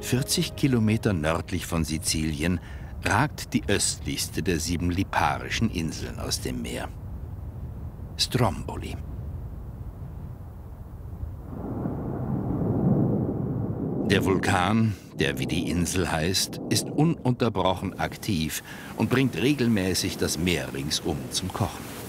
40 Kilometer nördlich von Sizilien ragt die östlichste der 7 liparischen Inseln aus dem Meer: Stromboli. Der Vulkan, der wie die Insel heißt, ist ununterbrochen aktiv und bringt regelmäßig das Meer ringsum zum Kochen.